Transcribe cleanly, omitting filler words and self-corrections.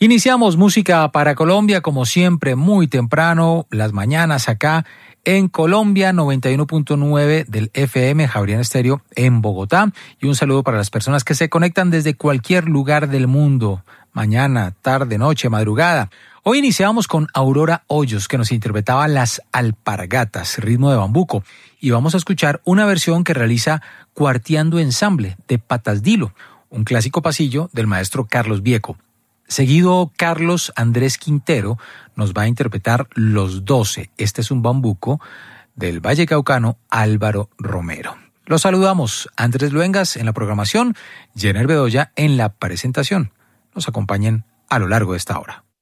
Iniciamos Música para Colombia, como siempre, muy temprano, las mañanas acá en Colombia, 91.9 del FM, Javeriana Estéreo en Bogotá. Y un saludo para las personas que se conectan desde cualquier lugar del mundo, mañana, tarde, noche, madrugada. Hoy iniciamos con Aurora Hoyos, que nos interpretaba Las Alpargatas, ritmo de bambuco. Y vamos a escuchar una versión que realiza Cuarteando Ensamble, de Patas Dilo, un clásico pasillo del maestro Carlos Vieco. Seguido, Carlos Andrés Quintero nos va a interpretar Los 12. Este es un bambuco del vallecaucano Álvaro Romero. Los saludamos, Andrés Luengas en la programación, Jenner Bedoya en la presentación. Nos acompañen a lo largo de esta hora.